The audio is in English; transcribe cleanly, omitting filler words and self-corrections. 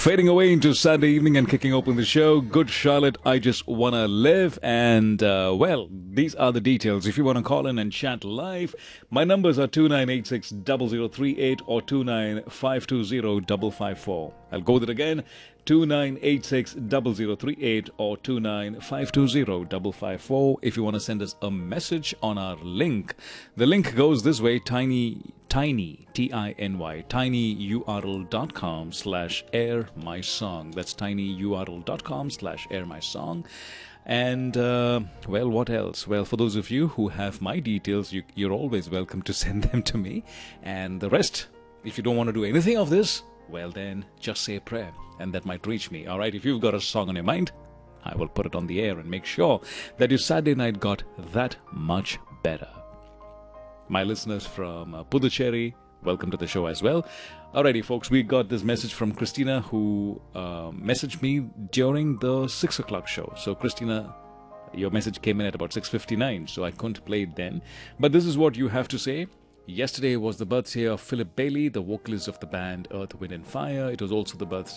Fading away into Saturday evening and kicking open the show. Good Charlotte, I Just Wanna Live. And, well, these are the details. If you want to call in and chat live, my numbers are 2986-0038 or 29520-554. I'll go with it again. 2986-0038 or 29520-554 if you want to send us a message on our link. The link goes this way, tiny, T-I-N-Y, tinyurl.com/air my song. That's tinyurl.com/air my song. And, well, what else? Well, for those of you who have my details, you're always welcome to send them to me. And the rest, if you don't want to do anything of this, well then, just say a prayer, and that might reach me. All right, if you've got a song on your mind, I will put it on the air and make sure that your Saturday night got that much better. My listeners from Puducherry, welcome to the show as well. Alrighty, folks, we got this message from Christina, who messaged me during the 6 o'clock show. So, Christina, your message came in at about 6:59, so I couldn't play it then. But this is what you have to say. Yesterday was the birthday of Philip Bailey, the vocalist of the band Earth, Wind and Fire. It was also the birthday